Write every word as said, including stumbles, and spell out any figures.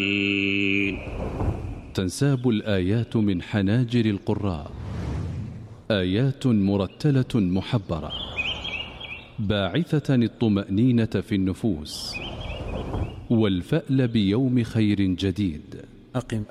تنساب الآيات من حناجر القراء، آيات مرتلة محبرة باعثة الطمأنينة في النفوس والفأل بيوم خير جديد. أقم